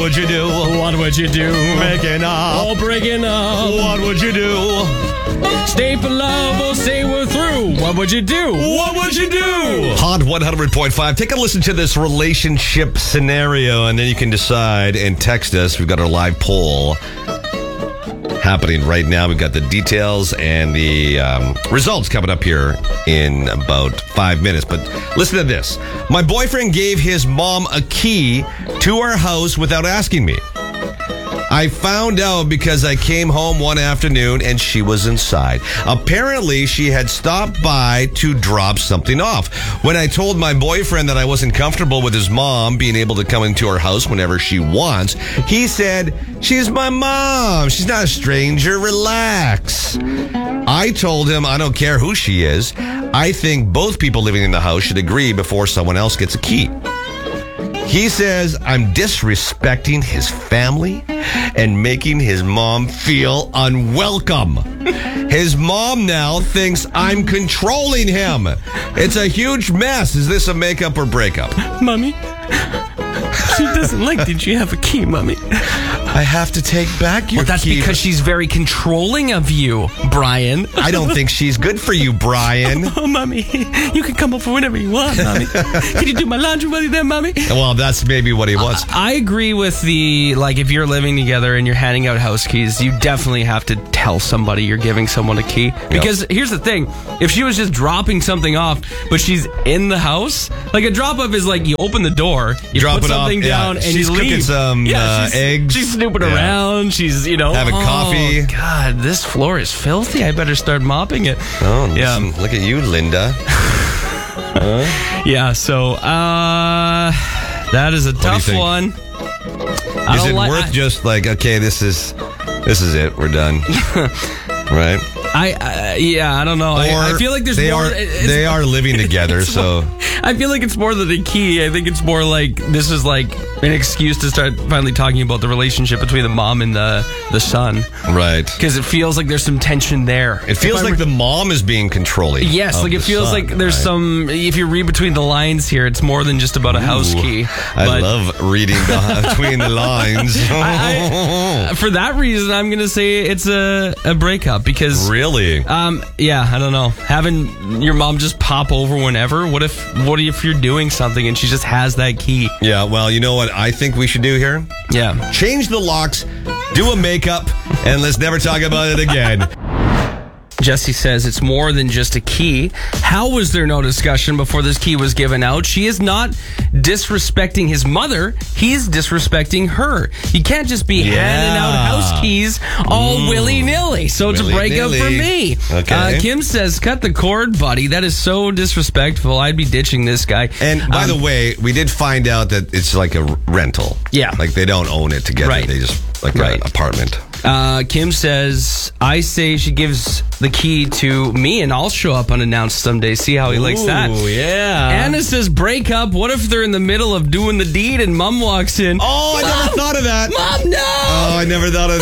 would you do? What would you do? Making up. Oh, breaking up. What would you do? Stay for love or say we're through. What would you do? What would you do? Hot 100.5. Take a listen to this relationship scenario, and then you can decide and text us. We've got our live poll happening right now. We've got the details and the results coming up here in about 5 minutes. But listen to this. My boyfriend gave his mom a key to our house without asking me. I found out because I came home one afternoon and she was inside. Apparently, she had stopped by to drop something off. When I told my boyfriend that I wasn't comfortable with his mom being able to come into our house whenever she wants, he said, "She's my mom. She's not a stranger. Relax." I told him I don't care who she is. I think both people living in the house should agree before someone else gets a key. He says I'm disrespecting his family and making his mom feel unwelcome. His mom now thinks I'm controlling him. It's a huge mess. Is this a makeup or breakup? Mommy, she doesn't like, did you have a key, Mommy? I have to take back your Well, that's key. because she's very controlling of you, Brian. I don't think she's good for you, Brian. Oh, Mommy, you can come over whenever you want, Mommy. Can you do my laundry while you're there, Mommy? Well, that's maybe what he wants. I agree with if you're living together and you're handing out house keys, you definitely have to tell somebody you're giving someone a key. Because here's the thing. If she was just dropping something off, but she's in the house, like a drop-off is like you open the door, you Drop put it something off, down, yeah. and She's you leave. cooking some eggs. She's snooping around. She's, having coffee. God, this floor is filthy. I better start mopping it. Oh, listen, look at you, Linda. Yeah, so that is a tough one. Is it worth just like, okay, this is it, we're done, right? I don't know. I feel like there's more. They are living together, so I feel like it's more than a key. I think it's more like this is like an excuse to start finally talking about the relationship between the mom and the son. Right. Because it feels like there's some tension there. It feels like the mom is being controlling. Yes, like it feels like there's some. If you read between the lines here, it's more than just about a house key. I love reading between the lines. For that reason, I'm going to say it's a breakup because really. Yeah, I don't know. Having your mom just pop over whenever. What if you're doing something and she just has that key? Yeah, well, you know what I think we should do here? Yeah. Change the locks, do a makeup, and let's never talk about it again. Jesse says it's more than just a key. How was there no discussion before this key was given out? She is not disrespecting his mother. He's disrespecting her. You can't just be handing out house keys all willy-nilly. So it's a breakup for me. Okay. Kim says, cut the cord, buddy. That is so disrespectful. I'd be ditching this guy. And by the way, we did find out that it's like a rental. Yeah. Like they don't own it together. Right. They just an apartment. Kim says, I say she gives the key to me and I'll show up unannounced someday. See how he likes that. Oh, yeah. Anna says, break up. What if they're in the middle of doing the deed and mom walks in? Oh, I never thought of that. Mom, no. Oh, I never thought of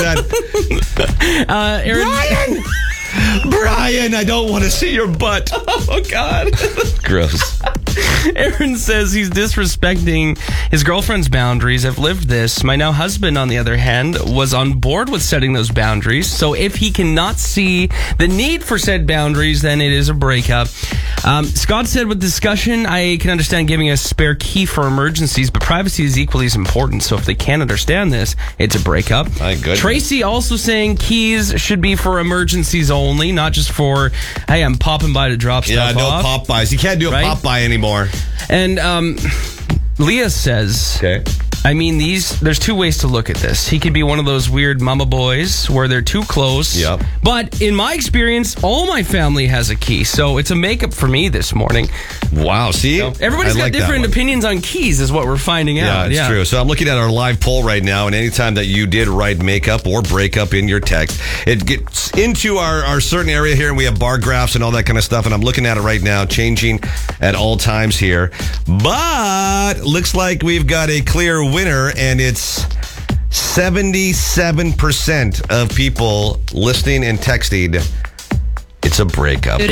that. Aaron. Brian, I don't want to see your butt. Oh, God. Gross. Aaron says he's disrespecting his girlfriend's boundaries. I've lived this. My now husband, on the other hand, was on board with setting those boundaries. So if he cannot see the need for said boundaries, then it is a breakup. Scott said with discussion, I can understand giving a spare key for emergencies, but privacy is equally as important. So if they can't understand this, it's a breakup. My goodness. Tracy also saying keys should be for emergencies only, not just for, hey, I'm popping by to drop stuff off. Yeah, no pop buys. You can't do a pop buy anymore. And Leah says, okay. I mean, there's two ways to look at this. He could be one of those weird mama boys where they're too close. Yep. But in my experience, all my family has a key. So it's a makeup for me this morning. Wow, see? Everybody's got different opinions on keys is what we're finding out. Yeah, it's true. So I'm looking at our live poll right now, and anytime that you did write makeup or breakup in your text, it gets into our certain area here, and we have bar graphs and all that kind of stuff, and I'm looking at it right now, changing at all times here. But looks like we've got a clear winner, and it's 77% of people listening and texting. It's a breakup.